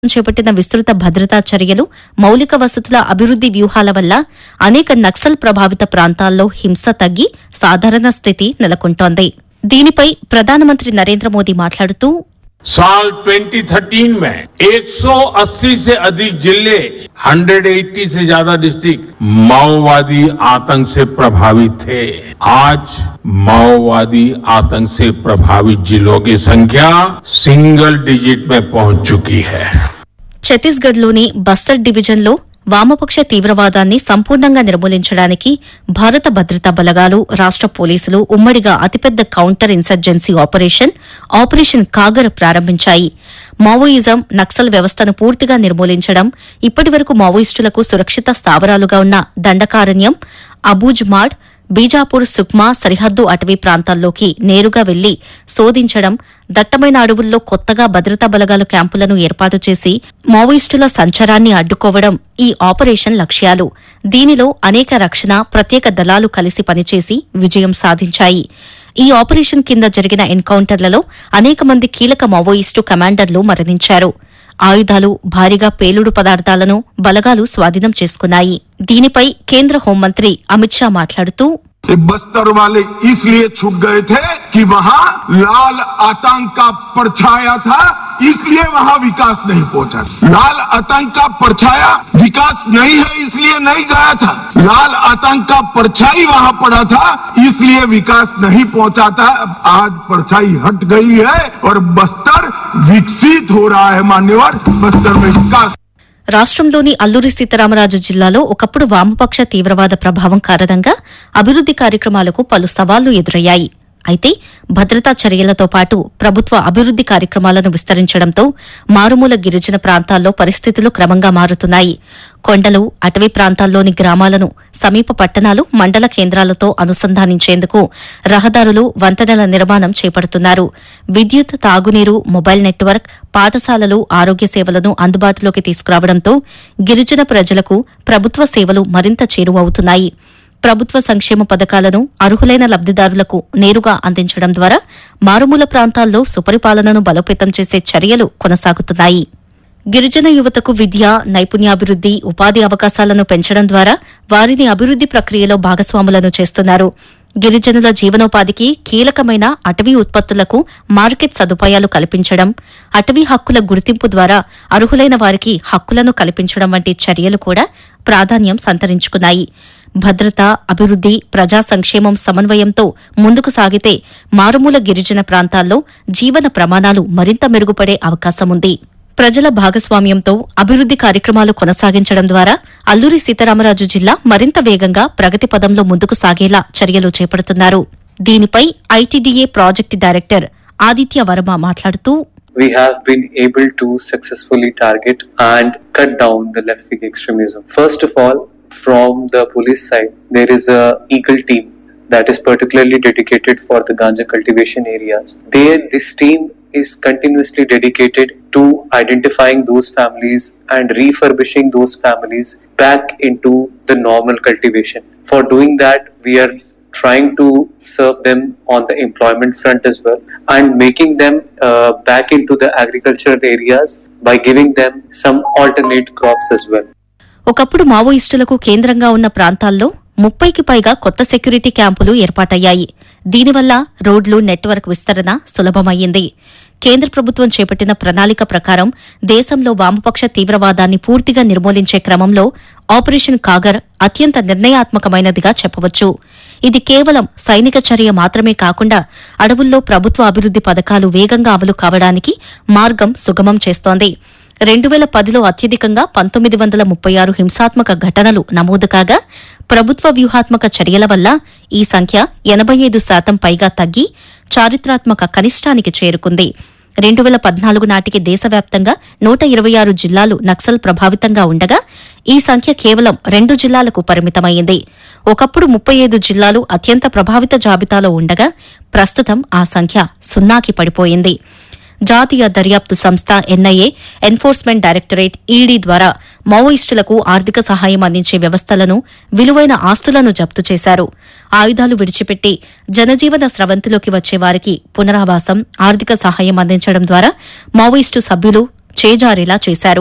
చేపట్టిన విస్తృత భద్రతా చర్యలు, మౌలిక వసతుల అభివృద్ది వ్యూహాల వల్ల అనేక నక్సల్ ప్రభావిత ప్రాంతాల్లో హింస తగ్గి సాధారణ స్థితి నెలకొంటోంది. దీనిపై ప్రధానమంత్రి నరేంద్ర మోదీ మాట్లాడుతూ साल 2013 में 180 से अधिक जिले, 180 से ज्यादा डिस्ट्रिक्ट माओवादी आतंक से प्रभावित थे. आज माओवादी आतंक से प्रभावित जिलों की संख्या सिंगल डिजिट में पहुंच चुकी है. ఛత్తీస్గఢ్లోని బస్తర్ డివిజన్లో వామపక్ష తీవ్రవాదాన్ని సంపూర్ణంగా నిర్మూలించడానికి భారత భద్రతా బలగాలు, రాష్ట పోలీసులు ఉమ్మడిగా అతిపెద్ద కౌంటర్ ఇన్సర్జెన్సీ ఆపరేషన్ కాగర్ ప్రారంభించాయి. మావోయిజం, నక్సల్ వ్యవస్థను పూర్తిగా నిర్మూలించడం, ఇప్పటివరకు మావోయిస్టులకు సురక్షిత స్థావరాలుగా ఉన్న దండకారణ్యం, అబూజ్మాడ్, బీజాపూర్, సుక్మా సరిహద్దు అటవీ ప్రాంతాల్లోకి నేరుగా వెళ్లి శోధించడం, దట్టమైన అడవుల్లో కొత్తగా భద్రతా బలగాలు క్యాంపులను ఏర్పాటు చేసి మావోయిస్టుల సంచారాన్ని అడ్డుకోవడం ఈ ఆపరేషన్ లక్ష్యాలు. దీనిలో అనేక రక్షణ, ప్రత్యేక దళాలు కలిసి పనిచేసి విజయం సాధించాయి. ఈ ఆపరేషన్ కింద జరిగిన ఎన్కౌంటర్లలో అనేక మంది కీలక మావోయిస్టు కమాండర్లు మరణించారు. ఆయుధాలు, భారీగా పేలుడు పదార్థాలను బలగాలు స్వాధీనం చేసుకున్నాయి. దీనిపై కేంద్ర హోంమంత్రి అమిత్ షా మాట్లాడుతూ बस्तर वाले इसलिए छूट गए थे कि वहाँ लाल आतंक का परछाया था, इसलिए वहाँ विकास नहीं पहुंचा. लाल आतंक का परछाया विकास नहीं है, इसलिए नहीं गया था. लाल आतंक का परछाई वहाँ पड़ा था, इसलिए विकास नहीं पहुंचा था. आज परछाई हट गई है और बस्तर विकसित हो रहा है. मान्यवर, बस्तर में विकास. రాష్ట్రంలోని అల్లూరి సీతారామరాజు జిల్లాలో ఒకప్పుడు వామపక్ష తీవ్రవాద ప్రభావం కారణంగా అభివృద్ది కార్యక్రమాలకు పలు సవాళ్లు ఎదురయ్యాయి. అయితే భద్రతా చర్యలతో పాటు ప్రభుత్వ అభివృద్ది కార్యక్రమాలను విస్తరించడంతో మారుమూల గిరిజన ప్రాంతాల్లో పరిస్థితులు క్రమంగా మారుతున్నాయి. కొండలు, అటవీ ప్రాంతాల్లోని గ్రామాలను సమీప పట్టణాలు, మండల కేంద్రాలతో అనుసంధానించేందుకు రహదారులు, వంతెనల నిర్మాణం చేపడుతున్నారు. విద్యుత్, తాగునీరు, మొబైల్ నెట్వర్క్, పాఠశాలలు, ఆరోగ్య సేవలను అందుబాటులోకి తీసుకురావడంతో గిరిజన ప్రజలకు ప్రభుత్వ సేవలు మరింత చేరువవుతున్నాయి. ప్రభుత్వ సంక్షేమ పథకాలను అర్హులైన లబ్దిదారులకు నేరుగా అందించడం ద్వారా మారుమూల ప్రాంతాల్లో సుపరిపాలనను బలోపేతం చేసే చర్యలు కొనసాగుతున్నాయి. గిరిజన యువతకు విద్య, నైపుణ్యాభివృద్ది, ఉపాధి అవకాశాలను పెంచడం ద్వారా వారిని అభివృద్ది ప్రక్రియలో భాగస్వాములను చేస్తున్నారు. గిరిజనుల జీవనోపాధికి కీలకమైన అటవీ ఉత్పత్తులకు మార్కెట్ సదుపాయాలు కల్పించడం, అటవీ హక్కుల గుర్తింపు ద్వారా అర్హులైన వారికి హక్కులను కల్పించడం వంటి చర్యలు కూడా ప్రాధాన్యం సంతరించుకున్నాయి. భద్రత, అభివృద్ది, ప్రజా సంక్షేమం సమన్వయంతో ముందుకు సాగితే మారుమూల గిరిజన ప్రాంతాల్లో జీవన ప్రమాణాలు మరింత మెరుగుపడే అవకాశముంది. ప్రజల భాగస్వామ్యంతో అభివృద్ది కార్యక్రమాలు కొనసాగించడం ద్వారా అల్లూరి సీతారామరాజు జిల్లా మరింత వేగంగా ప్రగతి పదంలో ముందుకు సాగేలా చర్యలు చేపడుతున్నారు. దీనిపై ITDA project director Aditya Varma మాట్లాడుతూ we have been able to successfully target and cut down the left-wing extremism. First of all, from the police side, there is a Eagle team that is particularly dedicated for the ganja cultivation areas. This team is continuously dedicated to identifying those families and refurbishing those families back into the normal cultivation. For doing that, we are trying to serve them on the employment front as well and making them back into the agricultural areas by giving them some alternate crops as well. ఒకప్పుడు మావోయిస్టులకు కేంద్రంగా ఉన్న ప్రాంతాల్లో 30కి పైగా కొత్త security క్యాంపులు ఏర్పాటయ్యాయి. దీనివల్ల రోడ్లు, నెట్వర్క్ విస్తరణ సులభమయ్యింది. కేంద్ర ప్రభుత్వం చేపట్టిన ప్రణాళిక ప్రకారం దేశంలో వామపక్ష తీవ్రవాదాన్ని పూర్తిగా నిర్మూలించే క్రమంలో ఆపరేషన్ కాగర్ అత్యంత నిర్ణయాత్మకమైనదిగా చెప్పవచ్చు. ఇది కేవలం సైనిక చర్య మాత్రమే కాకుండా అడవుల్లో ప్రభుత్వ అభివృద్ది పథకాలు వేగంగా అమలు కావడానికి మార్గం సుగమం చేస్తోంది. 2010లో అత్యధికంగా 1936 హింసాత్మక ఘటనలు నమోదు కాగా ప్రభుత్వ వ్యూహాత్మక చర్యల వల్ల ఈ సంఖ్య 85% పైగా తగ్గి చారిత్రాత్మక కనిష్టానికి చేరుకుంది. 2014 నాటికి దేశవ్యాప్తంగా 126 జిల్లాలు నక్సల్ ప్రభావితంగా ఉండగా ఈ సంఖ్య కేవలం 2 జిల్లాలకు పరిమితమైంది. ఒకప్పుడు 35 జిల్లాలు అత్యంత ప్రభావిత జాబితాలో ఉండగా ప్రస్తుతం ఆ సంఖ్య 0కి పడిపోయింది. జాతీయ దర్యాప్తు సంస్థ ఎన్ఐఏ, ఎన్ఫోర్స్మెంట్ డైరెక్టరేట్ ఈడీ ద్వారా మావోయిస్టులకు ఆర్థిక సహాయం అందించే వ్యవస్థలను, విలువైన ఆస్తులను జప్తు చేశారు. ఆయుధాలు విడిచిపెట్టి జనజీవన స్రవంతిలోకి వచ్చే వారికి పునరావాసం, ఆర్థిక సహాయం అందించడం ద్వారా మావోయిస్టు సభ్యులు చేజారేలా చేశారు.